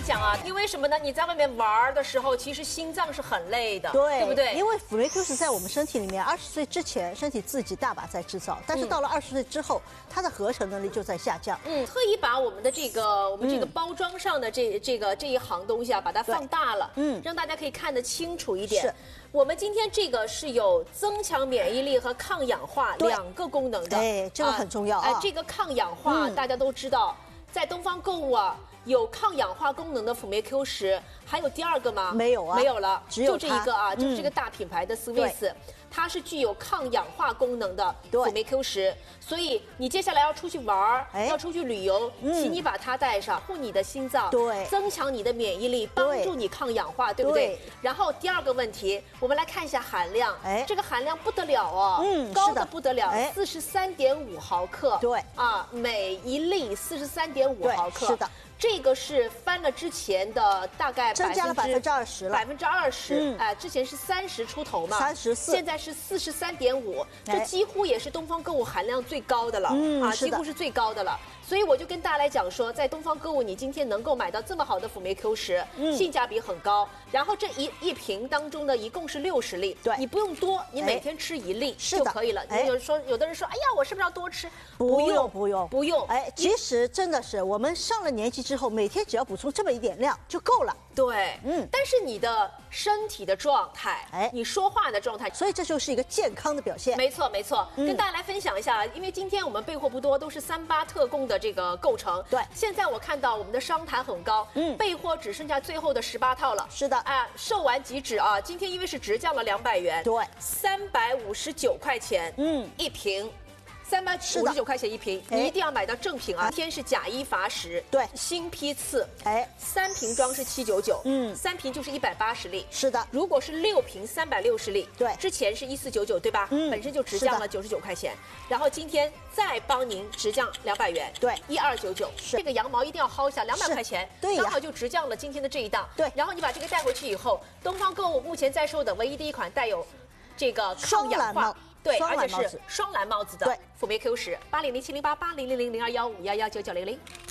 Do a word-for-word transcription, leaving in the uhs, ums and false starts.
讲啊，因为什么呢？你在外面玩的时候，其实心脏是很累的， 对， 对不对？ 因为辅酶 Q 是在我们身体里面，二十岁之前身体自己大把在制造，但是到了二十岁之后，它的合成能力就在下降。 嗯，特意把我们的这个我们这个包装上的这这个这一行东西啊，把它放大了，嗯，让大家可以看得清楚一点。是，我们今天这个是有增强免疫力和抗氧化两个功能的， 哎，这个很重要啊。 哎，这个抗氧化大家都知道，在东方购物啊。有抗氧化功能的辅酶 Q 十，还有第二个吗？ 没有啊， 没有了， 只有就这一个啊，就是这个大品牌的 Swiss，它是具有抗氧化功能的辅酶 Q 十，所以你接下来要出去玩，要出去旅游，请你把它带上，护你的心脏， 对， 增强你的免疫力，帮助你抗氧化，对不对？然后第二个问题，我们来看一下含量，哎，这个含量不得了哦，嗯，高的不得了，四十三点五毫克， 对， 啊，每一粒四十三点五毫克， 是的。 这个是翻了之前的大概增加了百分之二十了， 百分之二十，哎，之前是三十出头嘛， 三十四， 现在是四十三点五，这几乎也是东方购物含量最高的了， 嗯， 啊，几乎是最高的了。所以我就跟大家来讲说，在东方购物，你今天能够买到这么好的辅酶 Q 十，嗯，性价比很高。然后这一一瓶当中呢，一共是六十粒，对，你不用多，你每天吃一粒就可以了。哎，有说有的人说，哎呀，我是不是要多吃？ 不用不用不用。 哎，其实真的是我们上了年纪之后，每天只要补充这么一点量就够了。 对，嗯，但是你的身体的状态，哎，你说话的状态， 所以这就是一个健康的表现。 没错，没错，嗯、跟大家来分享一下，因为今天我们备货不多，都是三八特供的这个构成。 对， 现在我看到我们的商谈很高，嗯，备货只剩下最后的十八套了。 是的， 啊，售完即止啊！今天因为是直降了两百元， 对， 三百五十九块钱，嗯，一瓶。三百五十九块钱一瓶，你一定要买到正品啊！今天是假一罚十， 对， 新批次， 哎， 三瓶装是七九九，嗯，三瓶就是一百八十粒， 是的。 如果是六瓶三百六十粒，对，之前是一四九九，对吧？嗯，本身就直降了九十九块钱，然后今天再帮您直降两百元， 对， 一二九九，这个羊毛一定要薅一下，两百块钱， 对， 刚好就直降了今天的这一档， 对。 然后你把这个带回去以后，东方购物目前在售的唯一的一款带有这个抗氧化。对，而且是双蓝帽子的辅酶 Q 十，八零零七零八八零零零零二幺五幺幺九九零零。